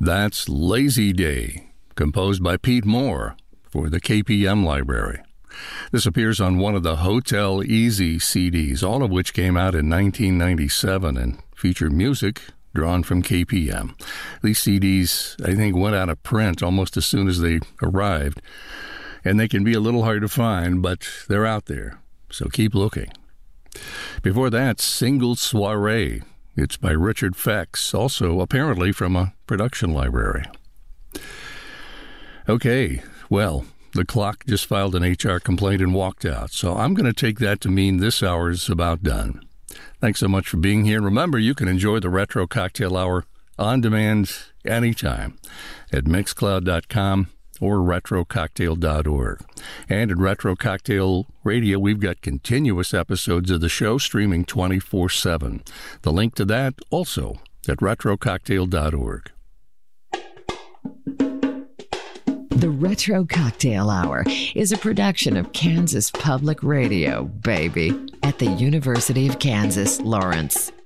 That's Lazy Day, composed by Pete Moore for the KPM Library. This appears on one of the Hotel Easy CDs, all of which came out in 1997 and feature music drawn from KPM. These CDs, I think, went out of print almost as soon as they arrived, and they can be a little hard to find, but they're out there, so keep looking. Before that, Single Soiree. It's by Richard Fex, also apparently from a production library. Okay, well, the clock just filed an HR complaint and walked out, so I'm going to take that to mean this hour's about done. Thanks so much for being here. Remember, you can enjoy the Retro Cocktail Hour on demand anytime at Mixcloud.com or RetroCocktail.org. And at Retro Cocktail Radio, we've got continuous episodes of the show streaming 24/7. The link to that also at RetroCocktail.org. The Retro Cocktail Hour is a production of Kansas Public Radio, baby, at the University of Kansas, Lawrence.